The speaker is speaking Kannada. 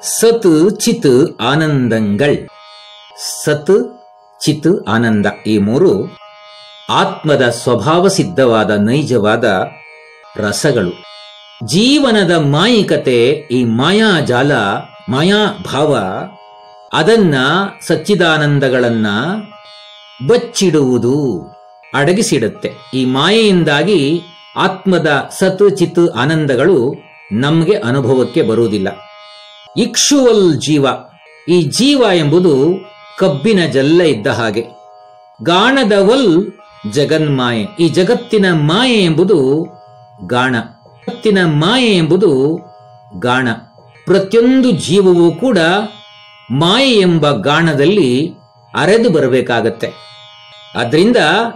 ಸತ್ ಚಿತ್ ಆನಂದಂಗಳ್. ಸತ್ ಚಿತ್ ಆನಂದ ಈ ಮೂರು ಆತ್ಮದ ಸ್ವಭಾವ ಸಿದ್ಧವಾದ ನೈಜವಾದ ರಸಗಳು. ಜೀವನದ ಮಾಯಿಕತೆ, ಈ ಮಾಯಾಜಾಲ, ಮಾಯಾಭಾವ, ಅದನ್ನ ಸಚ್ಚಿದಾನಂದಗಳನ್ನ ಬಚ್ಚಿಡುವುದು, ಅಡಗಿಸಿಡುತ್ತೆ. ಈ ಮಾಯೆಯಿಂದಾಗಿ ಆತ್ಮದ ಸತ್ ಚಿತ್ ಆನಂದಗಳು ನಮಗೆ ಅನುಭವಕ್ಕೆ ಬರುವುದಿಲ್ಲ. ಇಕ್ಷುವಲ್ ಜೀವ, ಈ ಜೀವ ಎಂಬುದು ಕಬ್ಬಿನ ಜಲ್ಲ ಇದ್ದ ಹಾಗೆ. ಗಾಣದವಲ್ ಜಗನ್ಮಾಯೆ, ಈ ಜಗತ್ತಿನ ಮಾಯೆ ಎಂಬುದು ಗಾಣ. ಜಗತ್ತಿನ ಮಾಯೆ ಎಂಬುದು ಗಾಣ. ಪ್ರತಿಯೊಂದು ಜೀವವೂ ಕೂಡ ಮಾಯೆ ಎಂಬ ಗಾಣದಲ್ಲಿ ಅರೆದು ಬರಬೇಕಾಗತ್ತೆ. ಆದ್ರಿಂದ